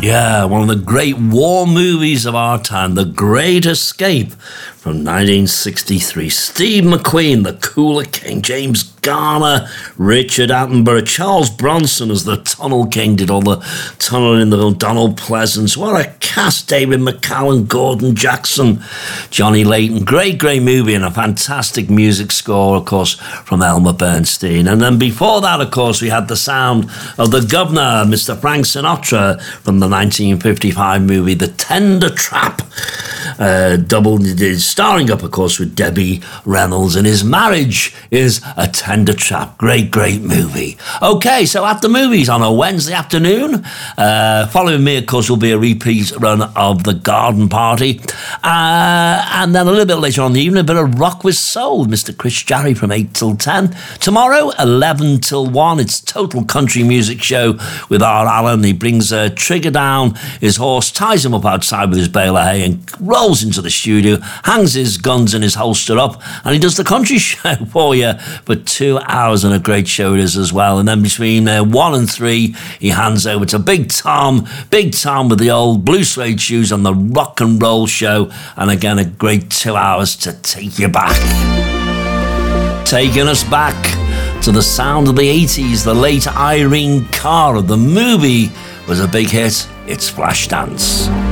Yeah, one of the great war movies of our time, The Great Escape from 1963. Steve McQueen, the Cooler King, James Garner, Richard Attenborough, Charles Bronson as the Tunnel King, did all the tunneling in the film, Donald Pleasance. What a cast, David McCallum, Gordon Jackson, Johnny Layton. Great movie and a fantastic music score, of course, from Elmer Bernstein. And then before that, of course, we had the sound of the Governor, Mr. Frank Sinatra, from the 1955 movie The Tender Trap, starring up, of course, with Debbie Reynolds, and His Marriage is a Tender Trap. Great movie. Okay, so at the movies on a Wednesday afternoon, following me, of course, will be a repeat run of The Garden Party, and then a little bit later on in the evening, a bit of Rock with Soul, Mr. Chris Jarry from 8 till 10. Tomorrow, 11 till 1, it's Total Country Music Show with R. Allen. He brings a trigger down his horse, ties him up outside with his bale of hay, and rolls into the studio, hangs his guns and his holster up, and he does the country show for you for 2 hours, and a great show it is as well. And then between 1 and 3, he hands over to Big Tom with the old blue suede shoes on the rock and roll show, and again a great 2 hours to take you back. Taking us back to the sound of the 80s, the late Irene Cara. The movie was a big hit. It's Flashdance.